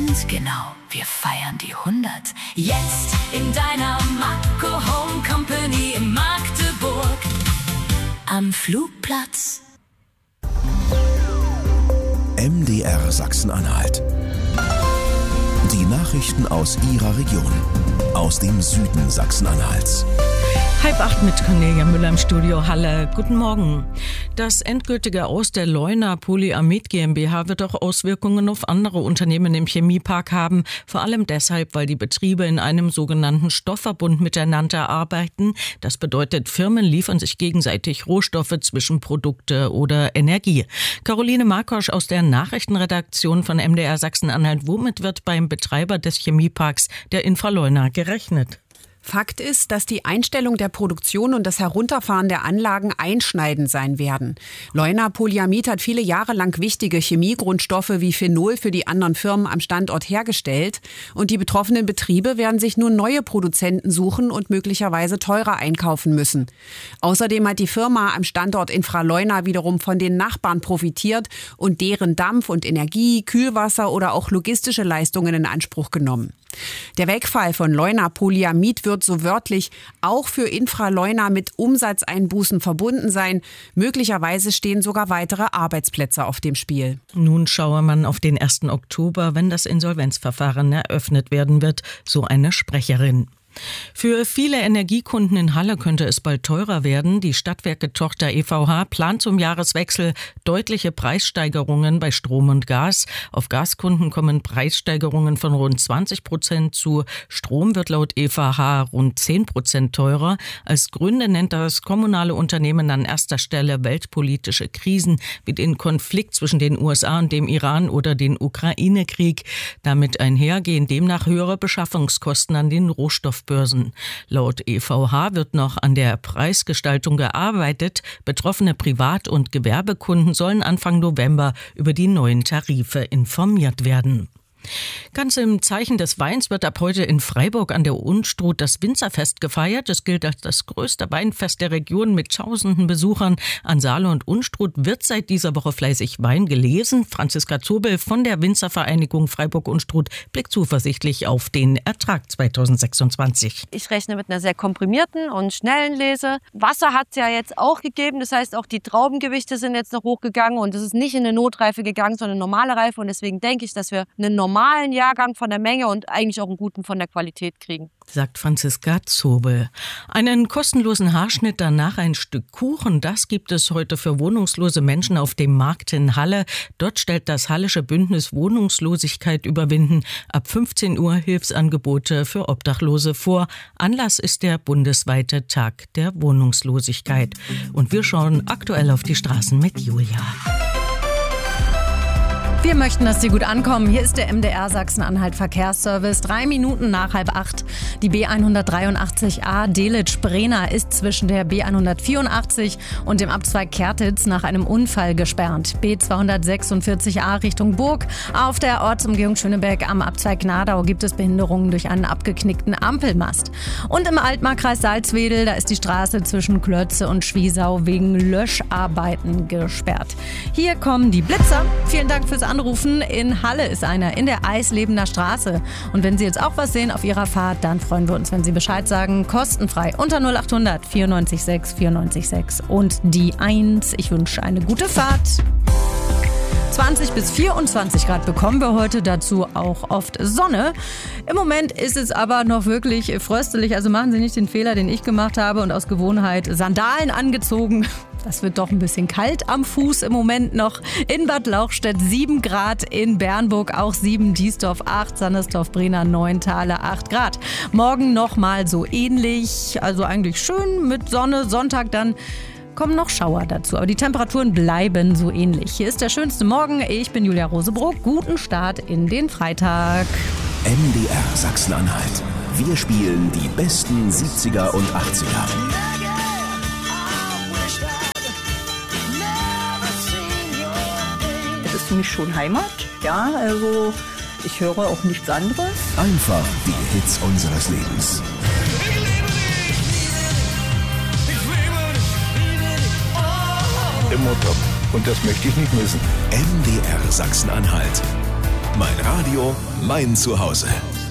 Und genau, wir feiern die 100. Jetzt in deiner Makro Home Company in Magdeburg am Flugplatz. MDR Sachsen-Anhalt. Die Nachrichten aus Ihrer Region, aus dem Süden Sachsen-Anhalts. 7:30 mit Cornelia Müller im Studio Halle. Guten Morgen. Das endgültige Aus der Leuna Polyamid GmbH wird auch Auswirkungen auf andere Unternehmen im Chemiepark haben. Vor allem deshalb, weil die Betriebe in einem sogenannten Stoffverbund miteinander arbeiten. Das bedeutet, Firmen liefern sich gegenseitig Rohstoffe, Zwischenprodukte oder Energie. Caroline Markosch aus der Nachrichtenredaktion von MDR Sachsen-Anhalt. Womit wird beim Betreiber des Chemieparks der Infraleuna gerechnet? Fakt ist, dass die Einstellung der Produktion und das Herunterfahren der Anlagen einschneidend sein werden. Leuna Polyamid hat viele Jahre lang wichtige Chemiegrundstoffe wie Phenol für die anderen Firmen am Standort hergestellt. Und die betroffenen Betriebe werden sich nun neue Produzenten suchen und möglicherweise teurer einkaufen müssen. Außerdem hat die Firma am Standort Infraleuna wiederum von den Nachbarn profitiert und deren Dampf und Energie, Kühlwasser oder auch logistische Leistungen in Anspruch genommen. Der Wegfall von Leuna Polyamid wird so wörtlich auch für Infraleuna mit Umsatzeinbußen verbunden sein. Möglicherweise stehen sogar weitere Arbeitsplätze auf dem Spiel. Nun schaue man auf den 1. Oktober, wenn das Insolvenzverfahren eröffnet werden wird, so eine Sprecherin. Für viele Energiekunden in Halle könnte es bald teurer werden. Die Stadtwerke-Tochter EVH plant zum Jahreswechsel deutliche Preissteigerungen bei Strom und Gas. Auf Gaskunden kommen Preissteigerungen von rund 20% zu. Strom wird laut EVH rund 10% teurer. Als Gründe nennt das kommunale Unternehmen an erster Stelle weltpolitische Krisen wie den Konflikt zwischen den USA und dem Iran oder den Ukraine-Krieg. Damit einhergehen demnach höhere Beschaffungskosten an den Rohstoffbörsen. Laut EVH wird noch an der Preisgestaltung gearbeitet. Betroffene Privat- und Gewerbekunden sollen Anfang November über die neuen Tarife informiert werden. Ganz im Zeichen des Weins wird ab heute in Freiburg an der Unstrut das Winzerfest gefeiert. Es gilt als das größte Weinfest der Region mit tausenden Besuchern. An Saale und Unstrut wird seit dieser Woche fleißig Wein gelesen. Franziska Zobel von der Winzervereinigung Freiburg-Unstrut blickt zuversichtlich auf den Ertrag 2026. Ich rechne mit einer sehr komprimierten und schnellen Lese. Wasser hat es ja jetzt auch gegeben. Das heißt, auch die Traubengewichte sind jetzt noch hochgegangen und es ist nicht in eine Notreife gegangen, sondern eine normale Reife. Und deswegen denke ich, dass wir einen normalen Jahrgang von der Menge und eigentlich auch einen guten von der Qualität kriegen. Sagt Franziska Zobel. Einen kostenlosen Haarschnitt, danach ein Stück Kuchen, das gibt es heute für wohnungslose Menschen auf dem Markt in Halle. Dort stellt das Hallische Bündnis Wohnungslosigkeit überwinden ab 15 Uhr Hilfsangebote für Obdachlose vor. Anlass ist der bundesweite Tag der Wohnungslosigkeit. Und wir schauen aktuell auf die Straßen mit Julia. Wir möchten, dass Sie gut ankommen. Hier ist der MDR Sachsen-Anhalt Verkehrsservice. 3 Minuten nach 7:30. Die B183a Delitzsch-Brena ist zwischen der B184 und dem Abzweig Kertitz nach einem Unfall gesperrt. B246a Richtung Burg. Auf der Ortsumgehung Schönebeck am Abzweig Gnadau gibt es Behinderungen durch einen abgeknickten Ampelmast. Und im Altmarkkreis Salzwedel, da ist die Straße zwischen Klötze und Schwiesau wegen Löscharbeiten gesperrt. Hier kommen die Blitzer. Vielen Dank fürs Anrufen. In Halle ist einer in der Eislebener Straße. Und wenn Sie jetzt auch was sehen auf Ihrer Fahrt, dann freuen wir uns, wenn Sie Bescheid sagen. Kostenfrei unter 0800 94 6 94 6 und die 1. Ich wünsche eine gute Fahrt. 20 bis 24 Grad bekommen wir heute, dazu auch oft Sonne. Im Moment ist es aber noch wirklich fröstelig, also machen Sie nicht den Fehler, den ich gemacht habe und aus Gewohnheit Sandalen angezogen. Das wird doch ein bisschen kalt am Fuß im Moment noch. In Bad Lauchstädt 7 Grad, in Bernburg auch 7, Diesdorf 8, Sannesdorf-Brena 9, Thale 8 Grad. Morgen nochmal so ähnlich, also eigentlich schön mit Sonne. Sonntag dann kommen noch Schauer dazu, aber die Temperaturen bleiben so ähnlich. Hier ist der schönste Morgen. Ich bin Julia Rosebrock. Guten Start in den Freitag. MDR Sachsen-Anhalt. Wir spielen die besten 70er und 80er. Es ist für mich schon Heimat. Ja, also ich höre auch nichts anderes. Einfach die Hits unseres Lebens. Immer top. Und das möchte ich nicht missen. MDR Sachsen-Anhalt. Mein Radio, mein Zuhause.